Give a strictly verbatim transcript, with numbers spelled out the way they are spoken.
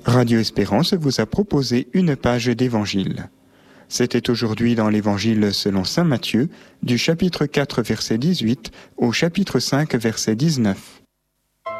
Radio Espérance vous a proposé une page d'évangile. C'était aujourd'hui dans l'évangile selon saint Matthieu, du chapitre quatre verset dix-huit au chapitre cinq verset dix-neuf.